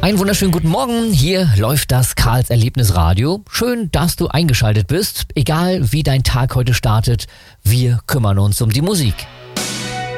Einen wunderschönen guten Morgen, hier läuft das Karls Erlebnisradio. Schön, dass du eingeschaltet bist. Egal wie dein Tag heute startet, wir kümmern uns um die Musik.